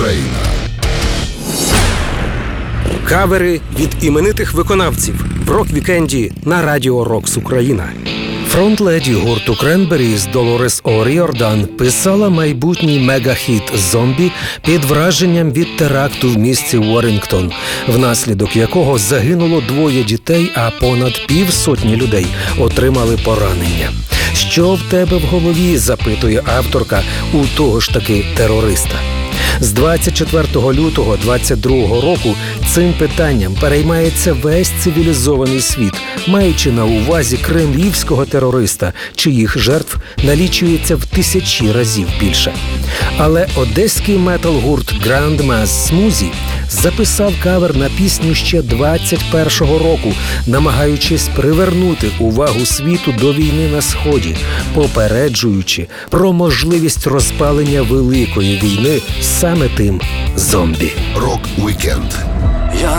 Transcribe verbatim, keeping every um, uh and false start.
Україна. Кавери від іменитих виконавців в рок-вікенді на Радіо Рокс Україна. Фронтледі гурту Кренберіс Долорес О'Ріордан писала майбутній мегахіт «Зомбі» під враженням від теракту в місті Уоррінгтон, внаслідок якого загинуло двоє дітей, а понад півсотні людей отримали поранення. «Що в тебе в голові?» – запитує авторка у того ж таки терориста. З двадцять четвертого лютого двадцять другого року цим питанням переймається весь цивілізований світ, маючи на увазі кремлівського терориста, чиїх жертв налічується в тисячі разів більше. Але одеський метал-гурт Grand Mass Smoothie записав кавер на пісню ще двадцять першого року, намагаючись привернути увагу світу до війни на Сході, попереджуючи про можливість розпалення великої війни саме тим зомбі. Рок-вікенд. Я